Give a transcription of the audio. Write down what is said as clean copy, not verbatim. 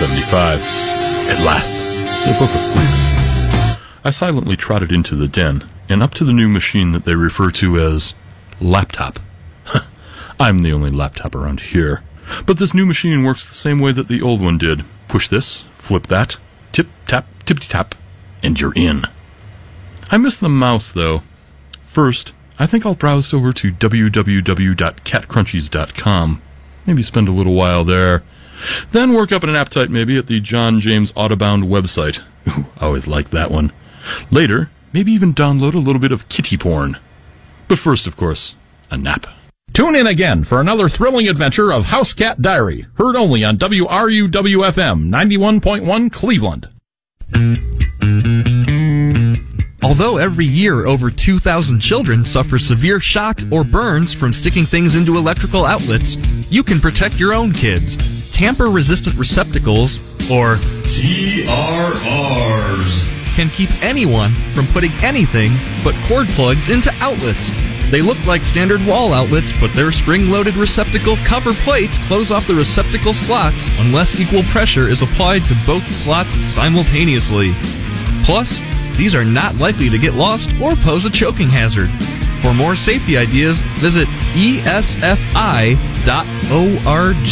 75. At last, they're both asleep. I silently trotted into the den and up to the new machine that they refer to as laptop. I'm the only laptop around here. But this new machine works the same way that the old one did. Push this, flip that, tip-tap, tippity-tap, and you're in. I miss the mouse, though. First, I think I'll browse over to www.catcrunchies.com. Maybe spend a little while there. Then work up an appetite maybe at the John James Audubon website. Ooh, I always liked that one. Later, maybe even download a little bit of kitty porn. But first, of course, a nap. Tune in again for another thrilling adventure of House Cat Diary, heard only on WRUW-FM 91.1 Cleveland. Although every year over 2,000 children suffer severe shock or burns from sticking things into electrical outlets, you can protect your own kids. Tamper-resistant receptacles, or TRRs, can keep anyone from putting anything but cord plugs into outlets. They look like standard wall outlets, but their spring-loaded receptacle cover plates close off the receptacle slots unless equal pressure is applied to both slots simultaneously. Plus, these are not likely to get lost or pose a choking hazard. For more safety ideas, visit esfi.org.